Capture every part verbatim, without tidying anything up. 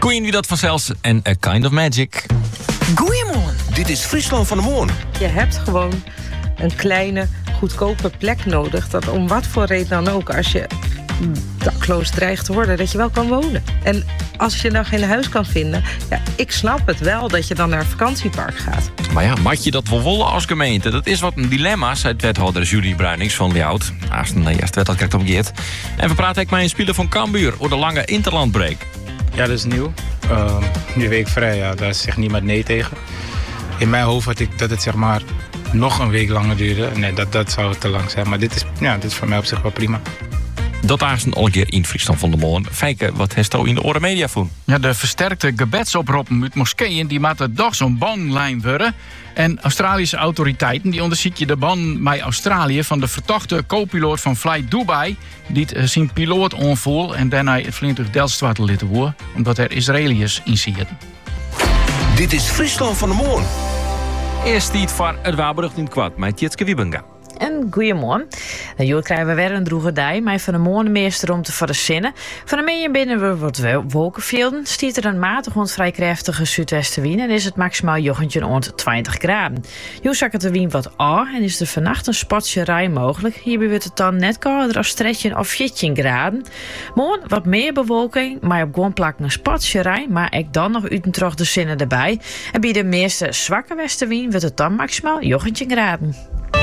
Queen wie dat vanzelfs en A Kind of Magic. Goeiemorgen. Dit is Friesland van de Morgen. Je hebt gewoon een kleine, goedkope plek nodig. Dat om wat voor reden dan ook, als je dakloos dreigt te worden, dat je wel kan wonen. En als je dan geen huis kan vinden, ja, ik snap het wel dat je dan naar een vakantiepark gaat. Maar ja, mag je dat wel wollen als gemeente? Dat is wat een dilemma, zei wethouder Julie Bruinings van Ljout. Naast een eerste wethouder krijgt op Geert. En we praten ook met een speler van Cambuur over de lange interlandbreak. Ja, dat is nieuw. Uh, nu week vrij, ja, daar zegt niemand nee tegen. In mijn hoofd had ik dat het zeg maar nog een week langer duurde. Nee, dat, dat zou te lang zijn. Maar dit is, ja, dit is voor mij op zich wel prima. Dat is een algeer in Friesland van de Morgen. Fijke, wat heeft u in de Oren Media voor? Ja, de versterkte gebedsoproepen uit moskeeën die moeten toch zo'n banlijn worden. En Australische autoriteiten die onderzoeken de ban met Australië van de vertochte co-piloot van Flight Dubai. Die het zijn piloot onvoel en daarna het vliegtuig delstwartel lieten worden, omdat er Israëliërs in zitten. Dit is Friesland van de Morgen. Eerst iets voor het Waberug in het kwad met Tjitske Wiebenga. En goeiemorgen. Nou, jullie krijgen we weer een droege dij, maar van de morgenmeester om te verzinnen. Van de midden binnen we wat wolkenvelden. Stiert er een matig rond vrij krachtige zuidwestenwind en is het maximaal jochentje rond twintig graden. Jo zakt de wind wat af en is er vannacht een spatje rij mogelijk. Hierbij wordt het dan net kouder als tretjen of veertien graden. Morgen wat meer bewolking, maar op gewoon plak een spatje rij, maar ik dan nog uit en terug de zinnen erbij. En bij de meeste zwakke westenwind wordt het dan maximaal jochentje graden.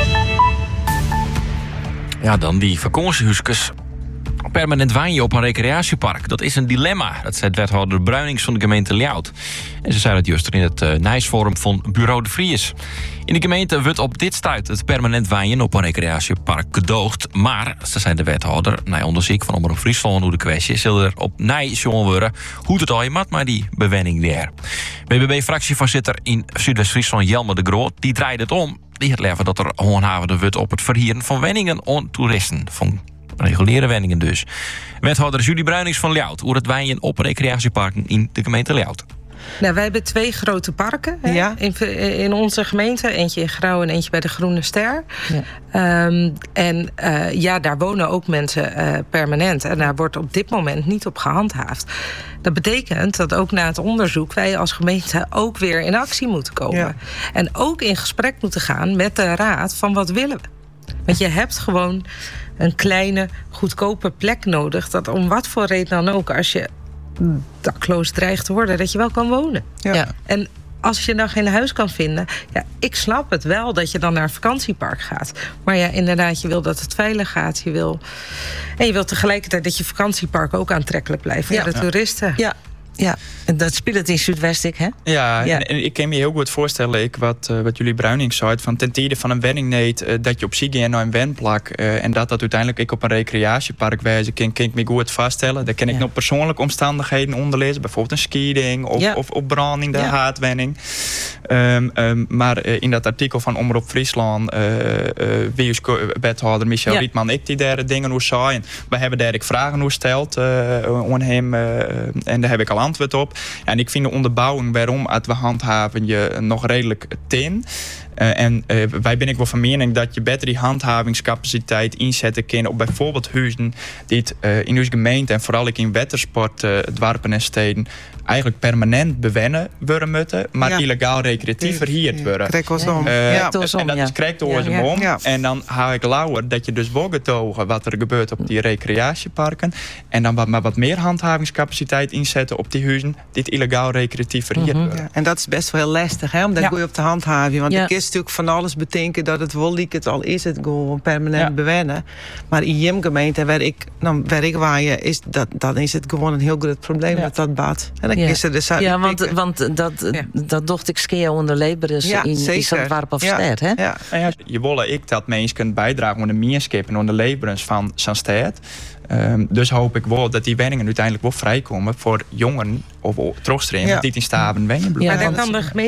Ja, dan die vakantiehuisjes. Permanent wonen op een recreatiepark. Dat is een dilemma. Dat zei wethouder Bruinings van de gemeente Ljout. En ze zei dat juist in het uh, Nijsforum van Bureau de Vries. In de gemeente wordt op dit stuit het permanent wonen op een recreatiepark gedoogd. Maar, ze zei de wethouder, na onderzoek van Omroep Friesland hoe de kwestie is, zal er op Nijsjongen worden hoe het al je mat maar die bewenning daar. B B B-fractievoorzitter in Zuidwest-Friesland Jelmer de Groot, die draait het om. Die het leven dat er handhavende wordt op het verhieren van wenningen aan toeristen. Van reguliere wenningen dus. Wethouder Julie Bruinings van Ljout hoe het wijnen op recreatieparken in de gemeente Ljout. Nou, wij hebben twee grote parken hè, Ja. in, in onze gemeente. Eentje in Grauw en eentje bij de Groene Ster. Ja. Um, en uh, ja, daar wonen ook mensen uh, permanent. En daar wordt op dit moment niet op gehandhaafd. Dat betekent dat ook na het onderzoek wij als gemeente ook weer in actie moeten komen. Ja. En ook in gesprek moeten gaan met de raad van wat willen we. Want je hebt gewoon een kleine, goedkope plek nodig. Dat om wat voor reden dan ook, als je dakloos dreigt te worden, dat je wel kan wonen. Ja. Ja. En als je dan geen huis kan vinden, ja, ik snap het wel dat je dan naar een vakantiepark gaat. Maar ja, inderdaad, je wil dat het veilig gaat. Je wil, en je wil tegelijkertijd dat je vakantiepark ook aantrekkelijk blijft voor ja. de toeristen. Ja. Ja, en dat speelt het in Zuidwestik, hè? Ja, ja. En, en ik kan me heel goed voorstellen, ik, wat, uh, wat jullie Bruining zei, van ten tijde van een wenningneet, uh, dat je op zich gaat naar een wenplak uh, en dat dat uiteindelijk ik op een recreatiepark wijze, kan, kan ik me goed vaststellen. Daar kan ik ja. nog persoonlijke omstandigheden onderlezen, bijvoorbeeld een skiding of, ja. of, of branding, de ja. haatwenning. Um, um, maar uh, in dat artikel van Omroep Friesland, uh, uh, wie is wethouder Michel ja. Rietman, ik die daar dingen hoe zei. We hebben daar ik vragen hoe stelt uh, aan hem uh, en daar heb ik al antwoord op. Ja, en ik vind de onderbouwing waarom het we handhaven je nog redelijk tin. Uh, en uh, wij ben ik wel van mening dat je beter die handhavingscapaciteit inzetten kan op bijvoorbeeld huizen die het uh, in uw gemeente en vooral ik in watersport, uh, dwarpen en steden eigenlijk permanent bewennen worden moeten, maar ja. illegaal recreatief verhierd worden. Krijg was om. Uh, ja. En, en dat is correct door ja. om. Ja. En dan hou ik lauwer dat je dus wel getogen wat er gebeurt op die recreatieparken. En dan wat, maar wat meer handhavingscapaciteit inzetten op die huizen die het illegaal recreatief verhierd mm-hmm. worden. Ja. En dat is best wel heel lastig, hè, om dat ja. goed op te handhaven. Want ja. ik is natuurlijk van alles bedenken dat het wel liek het al is het gewoon permanent ja. bewennen. Maar in je gemeente waar ik, nou, waar ik waaien, is dat, dan is het gewoon een heel groot probleem ja. met dat bad. En dan ja, is er dus ja want, want dat, ja. dat docht ik skeer onder Leberus ja, in het warp of ja. stad, hè? Ja. Ja. Je willen ik dat mensen kunnen bijdragen aan de meerskip en aan de Leberus van zijn stad. Um, dus hoop ik wel dat die wenningen uiteindelijk wel vrijkomen voor jongeren of terugstremen ja. die in Staven wenningen. Ja, maar dan kan de gemeente